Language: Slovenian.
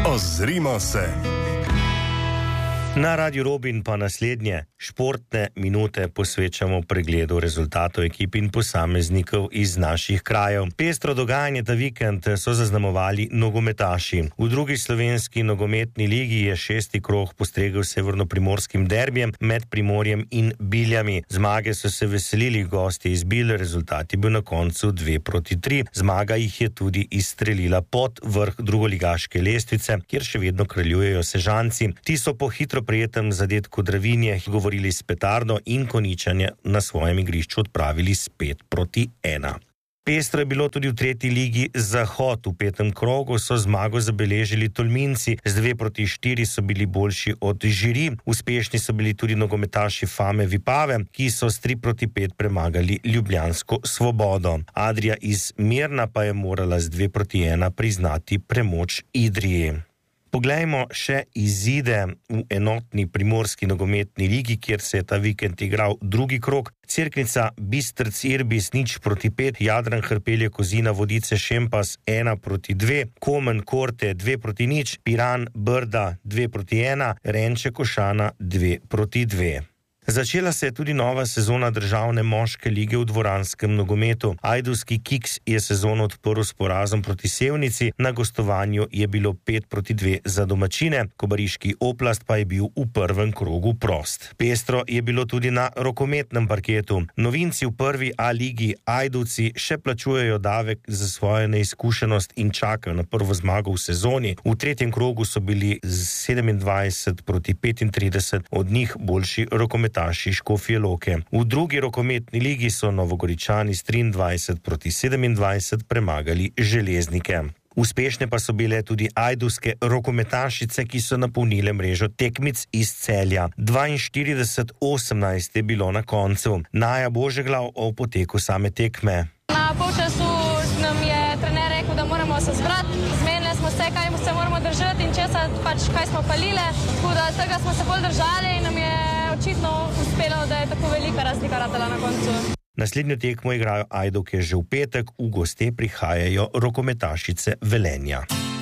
Ozrimo se. Na Radiu Robin pa naslednje športne minute posvečamo pregledu rezultatov ekip in posameznikov iz naših krajev. Pestro dogajanje ta vikend so zaznamovali nogometaši. V drugi slovenski nogometni ligi je 6. krog postregel severno-primorskim derbijem med Primorjem in Biljami. Zmage so se veselili gostje iz Bilj, rezultat je bil na koncu 2-3. Zmaga jih je tudi izstrelila pod vrh drugoligaške lestvice, kjer še vedno kraljujejo Sežanci. Ti so po hitro prijetem zadetku Dravinje govorili s petardo in Konjičanje na svojem igrišču odpravili s 5-1. Pestro je bilo tudi v tretji ligi Zahod. V 5. krogu so zmago zabeležili Tolminci, z 2-4 so bili boljši od Žiri. Uspešni so bili tudi nogometaši Fame Vipave, ki so s 3-5 premagali ljubljansko Svobodo. Adria iz Mirna pa je morala z 2-1 priznati premoč Idriji. Poglejmo še izide v enotni primorski nogometni ligi, kjer se je ta vikend igral drugi krog. Cerknica Bistrc Irbis 0-5, Jadran Hrpelje Kozina Vodice Šempas 1-2, Komen Korte 2-0, Piran Brda 2-1, Renče Košana 2-2. Začela se je tudi nova sezona državne moške lige v dvoranskem nogometu. Ajdovski Kiks je sezono odprl s porazom proti Sevnici, na gostovanju je bilo 5-2 za domačine, kobariški Oplast pa je bil v prvem krogu prost. Pestro je bilo tudi na rokometnem parketu. Novinci v prvi A ligi Ajdovci še plačujejo davek za svojo neizkušenost in čakajo na prvo zmago v sezoni. V tretjem krogu so bili z 27-35 od njih boljši rokometaši Škofje Loke. V drugi rokometni ligi so Novogoričani s 23-27 premagali Železnike. Uspešne pa so bile tudi ajdovske rokometašice, ki so napolnile mrežo tekmic iz Celja. 42-18 je bilo na koncu. Naja Božeglav o poteku same tekme. Na polčasu nam je trener rekel, da moramo se zbrati. Zmenili smo se, kaj se moramo držati in česa, kaj smo palile. Tako da tega smo se bolj držali in nam je očitno uspelo, da je tako velika razlika ratala na koncu. Naslednjo tekmo igrajo Ajdovke že v petek, v goste prihajajo rokometašice Velenja.